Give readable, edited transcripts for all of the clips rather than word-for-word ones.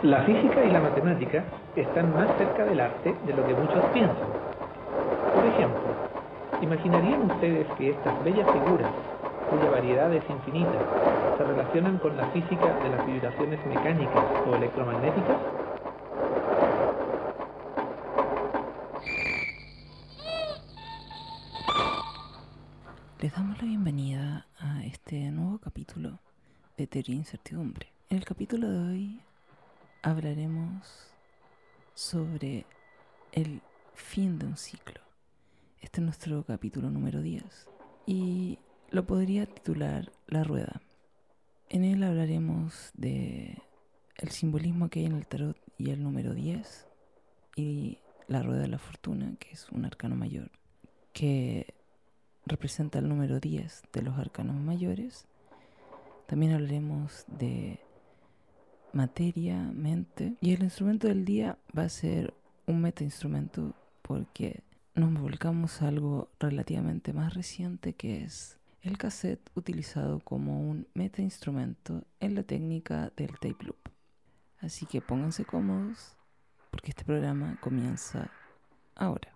La física y la matemática están más cerca del arte de lo que muchos piensan. Por ejemplo, ¿imaginarían ustedes que estas bellas figuras, cuya variedad es infinita, se relacionan con la física de las vibraciones mecánicas o electromagnéticas? Les damos la bienvenida a este nuevo capítulo de Teoría e Incertidumbre. En el capítulo de hoy hablaremos sobre el fin de un ciclo. Este es nuestro capítulo número 10 y lo podría titular La Rueda. En él hablaremos de el simbolismo que hay en el tarot y el número 10 y la Rueda de la Fortuna, que es un arcano mayor, que representa el número 10 de los arcanos mayores. También hablaremos de materia, mente, y el instrumento del día va a ser un metainstrumento porque nos volcamos a algo relativamente más reciente, que es el cassette utilizado como un metainstrumento en la técnica del tape loop. Así que pónganse cómodos porque este programa comienza ahora.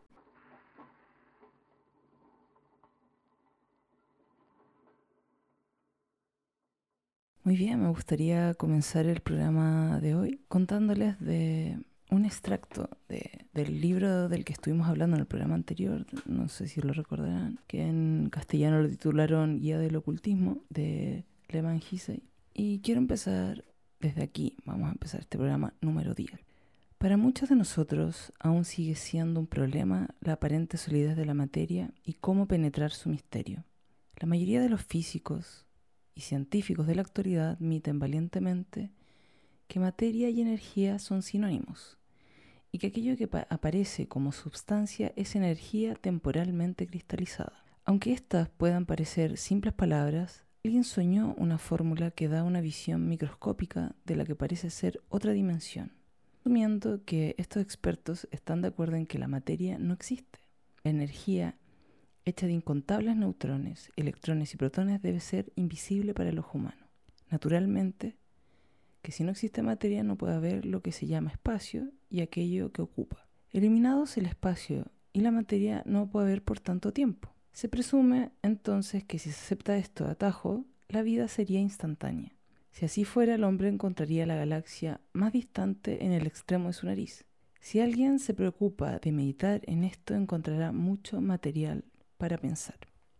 Muy bien, me gustaría comenzar el programa de hoy contándoles de un extracto del libro del que estuvimos hablando en el programa anterior, no sé si lo recordarán, que en castellano lo titularon Guía del Ocultismo, de Levan Hisey. Y quiero empezar desde aquí, vamos a empezar este programa número 10. Para muchos de nosotros aún sigue siendo un problema la aparente solidez de la materia y cómo penetrar su misterio. La mayoría de los físicos y científicos de la actualidad admiten valientemente que materia y energía son sinónimos y que aquello que aparece como substancia es energía temporalmente cristalizada. Aunque estas puedan parecer simples palabras, alguien soñó una fórmula que da una visión microscópica de la que parece ser otra dimensión, asumiendo que estos expertos están de acuerdo en que la materia no existe. La energía hecha de incontables neutrones, electrones y protones debe ser invisible para el ojo humano. Naturalmente, que si no existe materia no puede haber lo que se llama espacio y aquello que ocupa. Eliminados el espacio y la materia no puede haber por tanto tiempo. Se presume entonces que si se acepta esto de atajo, la vida sería instantánea. Si así fuera, el hombre encontraría la galaxia más distante en el extremo de su nariz. Si alguien se preocupa de meditar en esto, encontrará mucho material para pensar.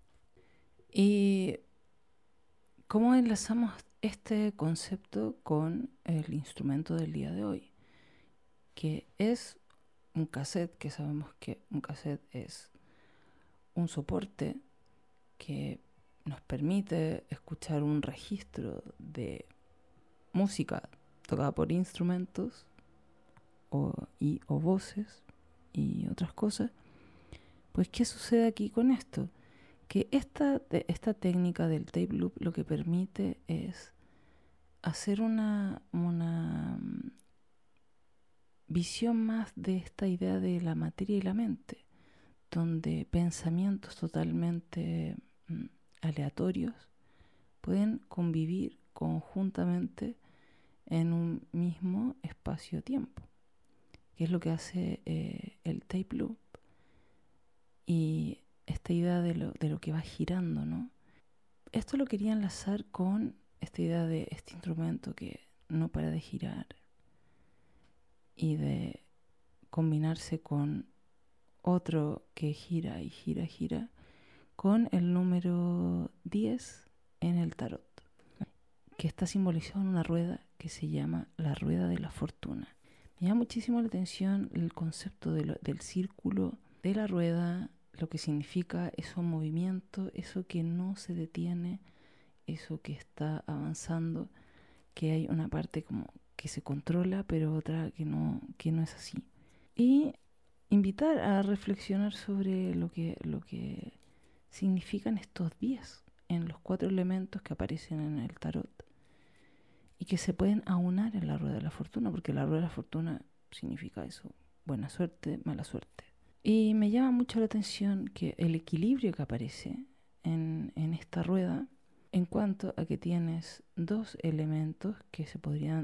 ¿Y cómo enlazamos este concepto con el instrumento del día de hoy? Que es un cassette, que sabemos que un cassette es un soporte que nos permite escuchar un registro de música tocada por instrumentos o voces y otras cosas. Pues, ¿qué sucede aquí con esto? Que esta técnica del tape loop lo que permite es hacer una visión más de esta idea de la materia y la mente, donde pensamientos totalmente aleatorios pueden convivir conjuntamente en un mismo espacio-tiempo, que es lo que hace el tape loop y esta idea de lo que va girando, ¿no? Esto lo quería enlazar con esta idea de este instrumento que no para de girar y de combinarse con otro que gira y gira, con el número 10 en el tarot, que está simbolizado en una rueda que se llama la Rueda de la Fortuna. Me llama muchísimo la atención el concepto del círculo, de la rueda, lo que significa eso movimiento, eso que no se detiene, eso que está avanzando, que hay una parte como que se controla, pero otra que no es así. Y invitar a reflexionar sobre lo que significan estos 10 en los 4 elementos que aparecen en el tarot y que se pueden aunar en la rueda de la fortuna, porque la rueda de la fortuna significa eso, buena suerte, mala suerte. Y me llama mucho la atención que el equilibrio que aparece en esta rueda, en cuanto a que tienes 2 elementos que se podrían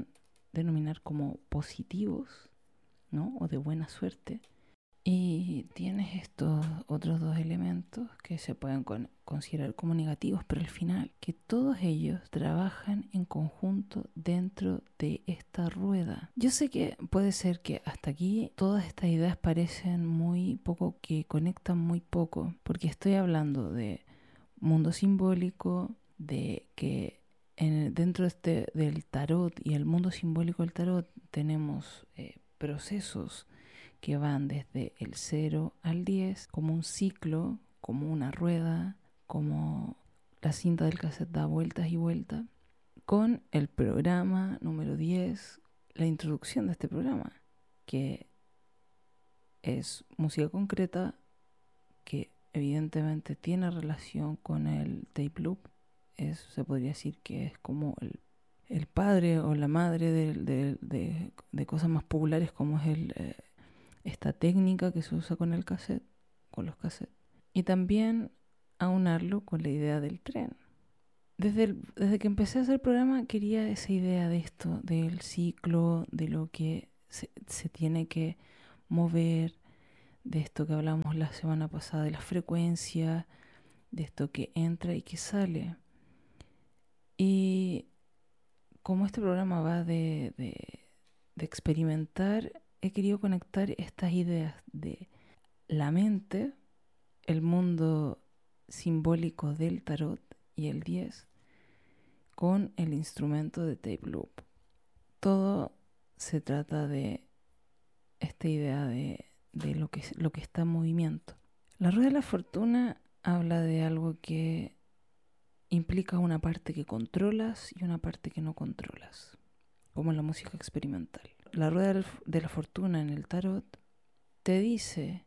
denominar como positivos, ¿no? O de buena suerte. Y tienes estos otros dos elementos que se pueden considerar como negativos, pero al final que todos ellos trabajan en conjunto dentro de esta rueda. Yo sé que puede ser que hasta aquí todas estas ideas parecen muy poco, que conectan muy poco, porque estoy hablando de mundo simbólico, de que dentro del tarot y el mundo simbólico del tarot tenemos procesos que van desde el 0 al 10, como un ciclo, como una rueda, como la cinta del cassette da vueltas y vueltas, con el programa número 10, la introducción de este programa, que es música concreta, que evidentemente tiene relación con el tape loop. Se podría decir que es como el padre o la madre de cosas más populares, como es esta técnica que se usa con el cassette, con los cassettes. Y también aunarlo con la idea del tren. Desde que empecé a hacer el programa quería esa idea de esto, del ciclo, de lo que se tiene que mover, de esto que hablamos la semana pasada, de la frecuencia, de esto que entra y que sale. Y como este programa va de experimentar, he querido conectar estas ideas de la mente, el mundo simbólico del tarot y el 10 con el instrumento de tape loop. Todo se trata de esta idea de lo que está en movimiento. La rueda de la fortuna habla de algo que implica una parte que controlas y una parte que no controlas, como en la música experimental. La rueda de la fortuna en el tarot te dice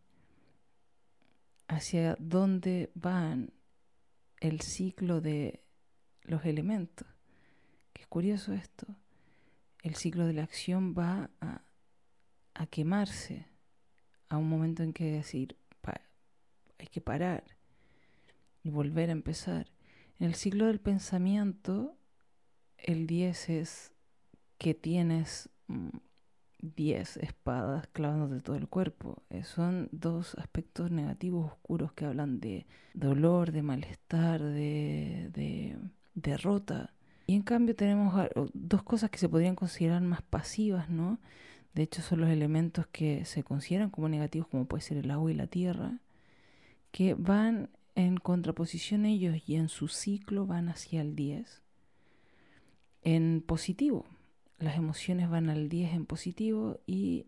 hacia dónde van el ciclo de los elementos. Que es curioso esto. El ciclo de la acción va a quemarse a un momento en que decir, hay que parar y volver a empezar. En el ciclo del pensamiento, el 10 es que tienes 10 espadas clavándote todo el cuerpo. Son dos aspectos negativos, oscuros, que hablan de dolor, de malestar, de derrota. Y en cambio tenemos dos cosas que se podrían considerar más pasivas, ¿no? De hecho son los elementos que se consideran como negativos, como puede ser el agua y la tierra, que van en contraposición ellos y en su ciclo van hacia el 10 en positivo. Las emociones van al 10 en positivo y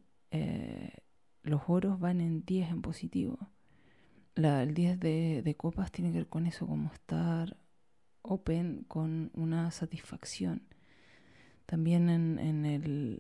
los oros van en 10 en positivo. El 10 de copas tiene que ver con eso, como estar open, con una satisfacción. También en el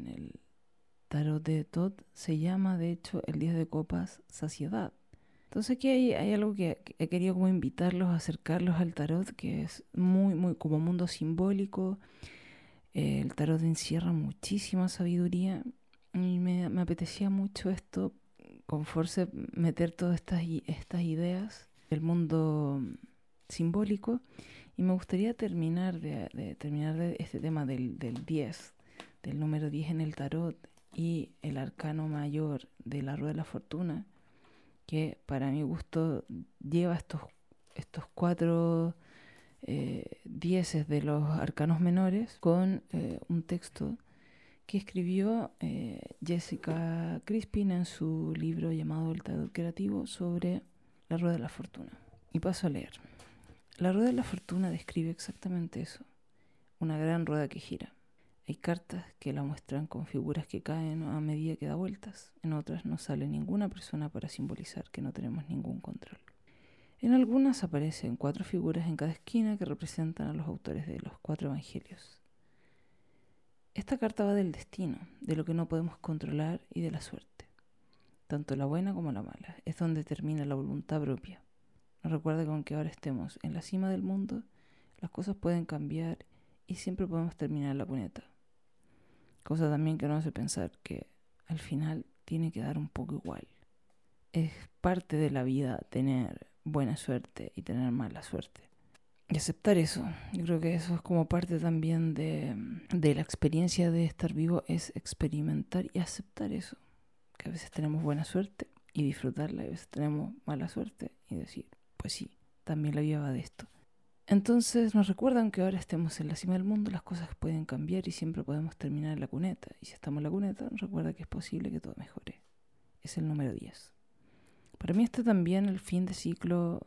tarot de Thoth se llama, de hecho, el 10 de copas saciedad. Entonces aquí hay algo que he querido como invitarlos a acercarlos al tarot, que es muy, muy como mundo simbólico. El tarot encierra muchísima sabiduría y me apetecía mucho esto, con Force, meter todas estas ideas del mundo simbólico. Y me gustaría terminar de este tema del 10, del número 10 en el tarot y el arcano mayor de la rueda de la fortuna, que para mi gusto lleva estos 4 dieces de los arcanos menores con un texto que escribió Jessica Crispin en su libro llamado El Tarot Creativo sobre la rueda de la fortuna. Y paso a leer. La rueda de la fortuna describe exactamente eso, una gran rueda que gira. Hay cartas que la muestran con figuras que caen a medida que da vueltas. En otras no sale ninguna persona para simbolizar que no tenemos ningún control. En algunas aparecen 4 figuras en cada esquina que representan a los autores de los 4 evangelios. Esta carta va del destino, de lo que no podemos controlar y de la suerte. Tanto la buena como la mala. Es donde termina la voluntad propia. Nos recuerda que aunque ahora estemos en la cima del mundo, las cosas pueden cambiar y siempre podemos terminar la cuneta. Cosa también que nos hace pensar que al final tiene que dar un poco igual. Es parte de la vida tener buena suerte y tener mala suerte. Y aceptar eso. Yo creo que eso es como parte también de la experiencia de estar vivo, es experimentar y aceptar eso. Que a veces tenemos buena suerte y disfrutarla, y a veces tenemos mala suerte y decir, pues sí, también la vida va de esto. Entonces nos recuerdan que ahora estemos en la cima del mundo, las cosas pueden cambiar y siempre podemos terminar en la cuneta. Y si estamos en la cuneta, nos recuerda que es posible que todo mejore. Es el número 10. Para mí también el fin de ciclo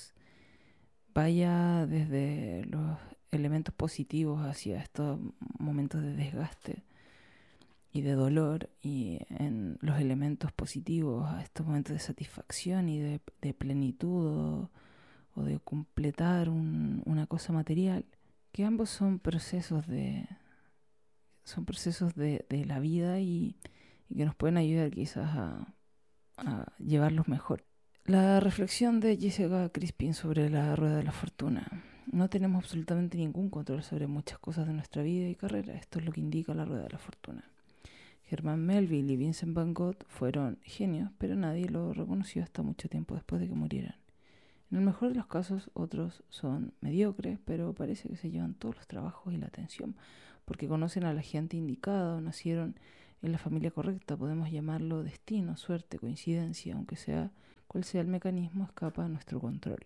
vaya desde los elementos positivos hacia estos momentos de desgaste y de dolor, y en los elementos positivos a estos momentos de satisfacción y de plenitud o de completar una cosa material, que ambos son procesos de la vida y que nos pueden ayudar quizás a llevarlos mejor. La reflexión de Jessica Crispin sobre la rueda de la fortuna. No tenemos absolutamente ningún control sobre muchas cosas de nuestra vida y carrera. Esto es lo que indica la rueda de la fortuna. Herman Melville y Vincent Van Gogh fueron genios, pero nadie lo reconoció hasta mucho tiempo después de que murieran. En el mejor de los casos, otros son mediocres, pero parece que se llevan todos los trabajos y la atención, porque conocen a la gente indicada o nacieron en la familia correcta. Podemos llamarlo destino, suerte, coincidencia, aunque sea cual sea el mecanismo, escapa a nuestro control.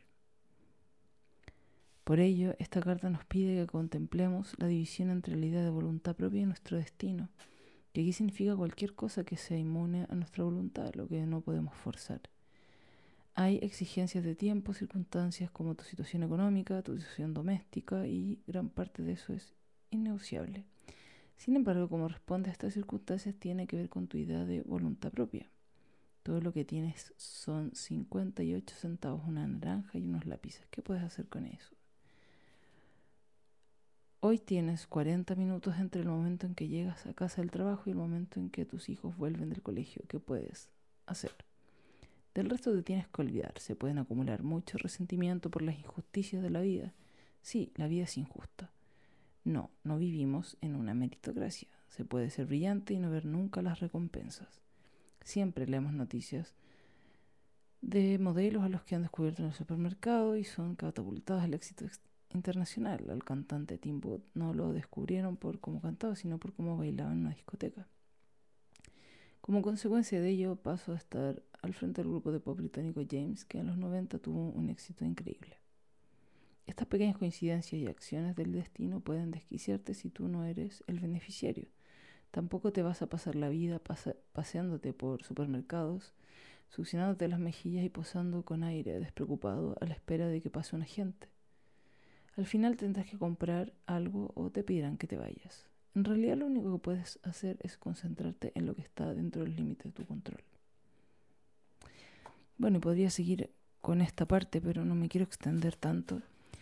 Por ello, esta carta nos pide que contemplemos la división entre la idea de voluntad propia y nuestro destino, que aquí significa cualquier cosa que sea inmune a nuestra voluntad, lo que no podemos forzar. Hay exigencias de tiempo, circunstancias como tu situación económica, tu situación doméstica, y gran parte de eso es innegociable. Sin embargo, como responde a estas circunstancias tiene que ver con tu idea de voluntad propia. Todo lo que tienes son 58 centavos, una naranja y unos lápices. ¿Qué puedes hacer con eso? Hoy tienes 40 minutos entre el momento en que llegas a casa del trabajo y el momento en que tus hijos vuelven del colegio. ¿Qué puedes hacer? Del resto te tienes que olvidar. Se pueden acumular mucho resentimiento por las injusticias de la vida. Sí, la vida es injusta. No vivimos en una meritocracia. Se puede ser brillante y no ver nunca las recompensas. Siempre leemos noticias de modelos a los que han descubierto en el supermercado y son catapultados al éxito internacional. Al cantante Tim Booth no lo descubrieron por cómo cantaba, sino por cómo bailaba en una discoteca. Como consecuencia de ello, pasó a estar al frente del grupo de pop británico James, que en los 90 tuvo un éxito increíble. Estas pequeñas coincidencias y acciones del destino pueden desquiciarte si tú no eres el beneficiario. Tampoco te vas a pasar la vida paseándote por supermercados, succionándote las mejillas y posando con aire despreocupado a la espera de que pase un agente. Al final tendrás que comprar algo o te pedirán que te vayas. En realidad lo único que puedes hacer es concentrarte en lo que está dentro del límite de tu control. Bueno, y podría seguir con esta parte, pero no me quiero extender tanto.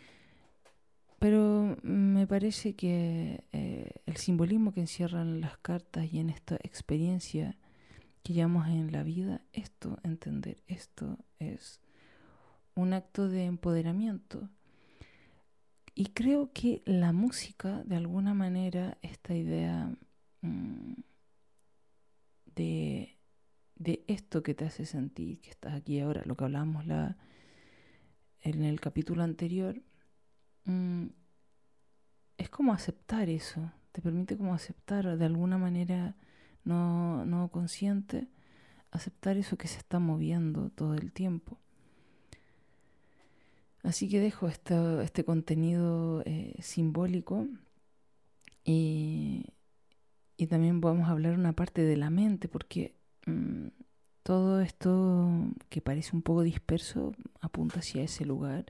Pero me parece que el simbolismo que encierran las cartas y en esta experiencia que llevamos en la vida, entender esto es un acto de empoderamiento. Y creo que la música, de alguna manera, esta idea de esto que te hace sentir que estás aquí ahora, lo que hablábamos en el capítulo anterior, es como aceptar eso, te permite como aceptar de alguna manera no consciente, aceptar eso que se está moviendo todo el tiempo. Así que dejo este contenido simbólico y también vamos a hablar una parte de la mente, porque todo esto que parece un poco disperso apunta hacia ese lugar,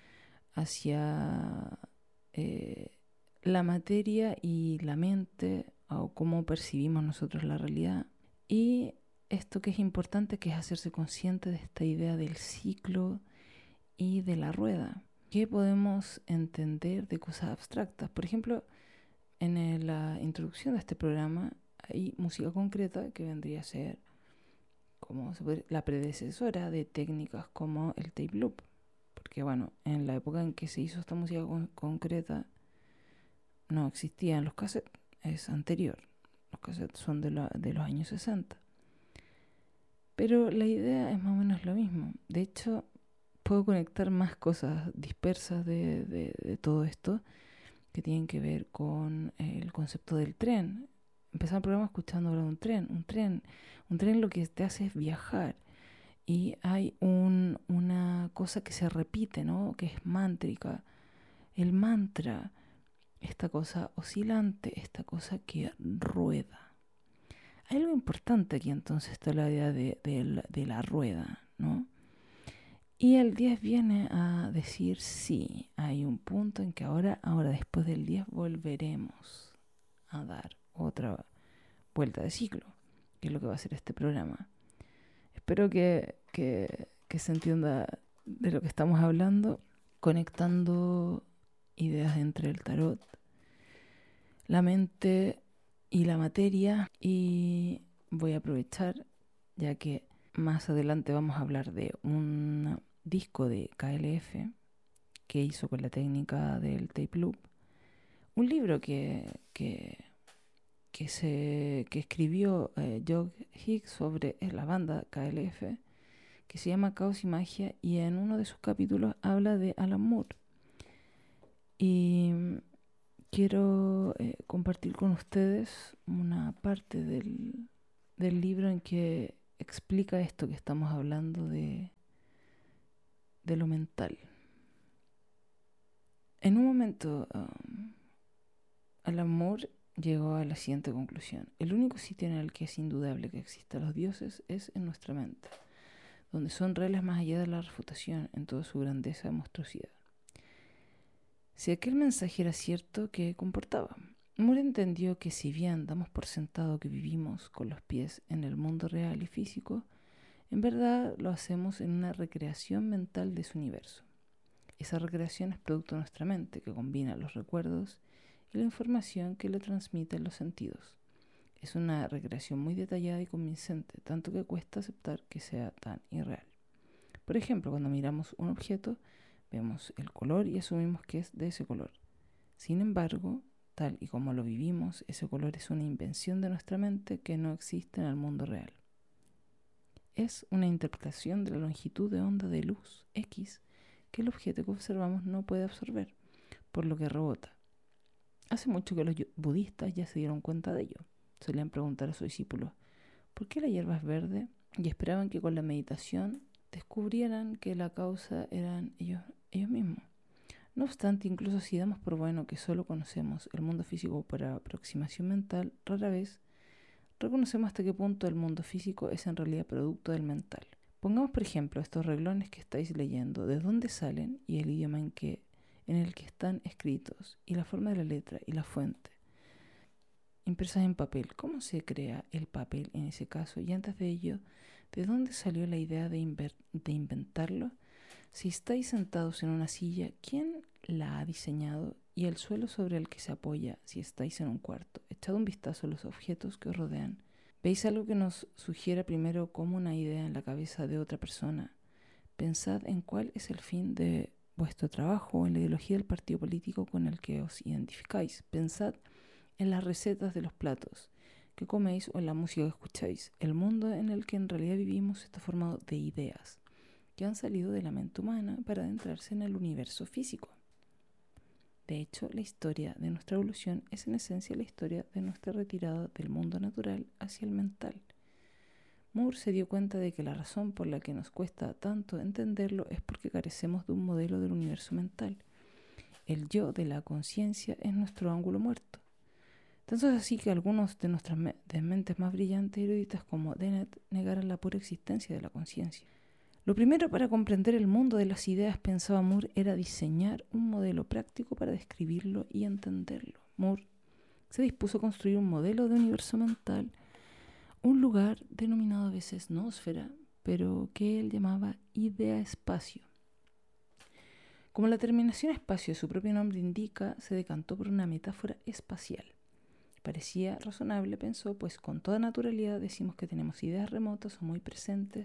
hacia la materia y la mente, o cómo percibimos nosotros la realidad. Y esto que es importante, que es hacerse consciente de esta idea del ciclo y de la rueda. ¿Qué podemos entender de cosas abstractas? Por ejemplo, en la introducción de este programa hay música concreta que vendría a ser como la predecesora de técnicas como el tape loop. Porque bueno, en la época en que se hizo esta música concreta no existían los cassettes, es anterior. Los cassettes son de los años 60. Pero la idea es más o menos lo mismo. De hecho, puedo conectar más cosas dispersas de todo esto que tienen que ver con el concepto del tren. Empezar el programa escuchando hablar de un tren lo que te hace es viajar. Y hay una cosa que se repite, ¿no? Que es mántrica. El mantra, esta cosa oscilante, esta cosa que rueda. Hay algo importante aquí entonces, está la idea de la rueda, ¿no? Y el 10 viene a decir, sí, hay un punto en que ahora después del 10 volveremos a dar otra vuelta de ciclo, que es lo que va a hacer este programa. Espero que se entienda de lo que estamos hablando, conectando ideas entre el tarot, la mente y la materia. Y voy a aprovechar, ya que más adelante vamos a hablar de un disco de KLF que hizo con la técnica del tape loop, un libro que escribió Joe Higgs sobre la banda KLF, que se llama Caos y Magia, y en uno de sus capítulos habla de Alan Moore. Y quiero compartir con ustedes una parte del libro en que explica esto que estamos hablando de lo mental. En un momento, Alan Moore llegó a la siguiente conclusión: el único sitio en el que es indudable que existan los dioses es en nuestra mente, donde son reales más allá de la refutación en toda su grandeza y monstruosidad. Si aquel mensaje era cierto, ¿qué comportaba? Moore entendió que si bien damos por sentado que vivimos con los pies en el mundo real y físico, en verdad lo hacemos en una recreación mental de su universo. Esa recreación es producto de nuestra mente, que combina los recuerdos y la información que le transmiten los sentidos. Es una recreación muy detallada y convincente, tanto que cuesta aceptar que sea tan irreal. Por ejemplo, cuando miramos un objeto, vemos el color y asumimos que es de ese color. Sin embargo, tal y como lo vivimos, ese color es una invención de nuestra mente que no existe en el mundo real. Es una interpretación de la longitud de onda de luz, X, que el objeto que observamos no puede absorber, por lo que rebota. Hace mucho que los budistas ya se dieron cuenta de ello. Solían preguntar a sus discípulos, ¿por qué la hierba es verde? Y esperaban que con la meditación descubrieran que la causa eran ellos mismos. No obstante, incluso si damos por bueno que solo conocemos el mundo físico por aproximación mental, rara vez reconocemos hasta qué punto el mundo físico es en realidad producto del mental. Pongamos por ejemplo estos reglones que estáis leyendo, de dónde salen y el idioma en el que están escritos, y la forma de la letra y la fuente. Impresas en papel, ¿cómo se crea el papel en ese caso? Y antes de ello, ¿de dónde salió la idea de inventarlo? Si estáis sentados en una silla, ¿quién la ha diseñado? Y el suelo sobre el que se apoya, si estáis en un cuarto. Echad un vistazo a los objetos que os rodean. ¿Veis algo que nos sugiera primero como una idea en la cabeza de otra persona? Pensad en cuál es el fin de vuestro trabajo o en la ideología del partido político con el que os identificáis. Pensad en las recetas de los platos que coméis o en la música que escucháis. El mundo en el que en realidad vivimos está formado de ideas que han salido de la mente humana para adentrarse en el universo físico. De hecho, la historia de nuestra evolución es en esencia la historia de nuestra retirada del mundo natural hacia el mental. Moore se dio cuenta de que la razón por la que nos cuesta tanto entenderlo es porque carecemos de un modelo del universo mental. El yo de la conciencia es nuestro ángulo muerto. Tanto es así que algunos de nuestras mentes más brillantes y eruditas como Dennett negaron la pura existencia de la conciencia. Lo primero para comprender el mundo de las ideas, pensaba Moore, era diseñar un modelo práctico para describirlo y entenderlo. Moore se dispuso a construir un modelo de universo mental, un lugar denominado a veces noósfera, pero que él llamaba idea-espacio. Como la terminación espacio de su propio nombre indica, se decantó por una metáfora espacial. Parecía razonable, pensó, pues con toda naturalidad decimos que tenemos ideas remotas o muy presentes,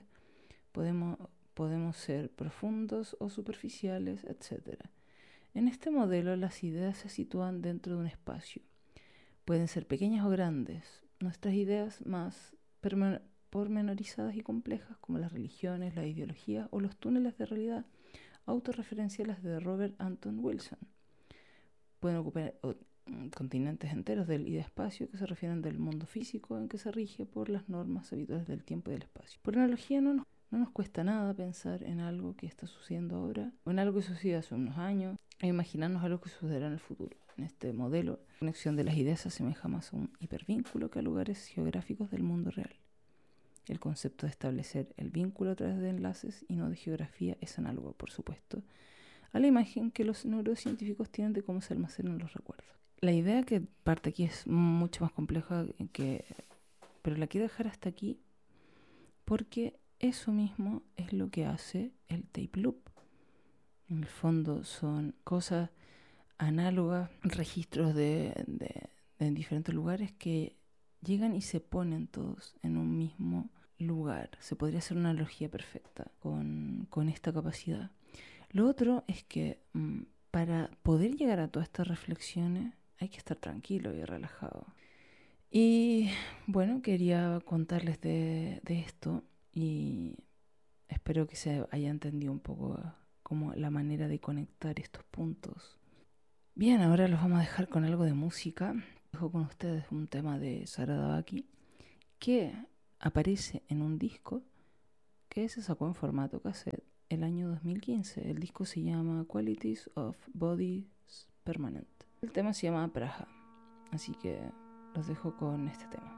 podemos ser profundos o superficiales, etc. En este modelo las ideas se sitúan dentro de un espacio. Pueden ser pequeñas o grandes. Nuestras ideas más pormenorizadas y complejas, como las religiones, las ideologías o los túneles de realidad, autorreferenciales de Robert Anton Wilson. Pueden ocupar continentes enteros del espacio que se refieren del mundo físico en que se rige por las normas habituales del tiempo y del espacio. Por analogía, no nos cuesta nada pensar en algo que está sucediendo ahora o en algo que sucedió hace unos años e imaginarnos algo que sucederá en el futuro. En este modelo, la conexión de las ideas se asemeja más a un hipervínculo que a lugares geográficos del mundo real. El concepto de establecer el vínculo a través de enlaces y no de geografía es análogo, por supuesto, a la imagen que los neurocientíficos tienen de cómo se almacenan los recuerdos. La idea que parte aquí es mucho más compleja, pero la quiero dejar hasta aquí porque eso mismo es lo que hace el tape loop. En el fondo son cosas análogas, registros de diferentes lugares que llegan y se ponen todos en un mismo lugar. Se podría hacer una analogía perfecta con esta capacidad. Lo otro es que para poder llegar a todas estas reflexiones hay que estar tranquilo y relajado. Y bueno, quería contarles de esto y espero que se haya entendido un poco como la manera de conectar estos puntos. Bien, ahora los vamos a dejar con algo de música. Dejo con ustedes un tema de Sarada Baki que aparece en un disco que se sacó en formato cassette el año 2015. El disco se llama Qualities of Bodies Permanent. El tema se llama Praha. Así que los dejo con este tema.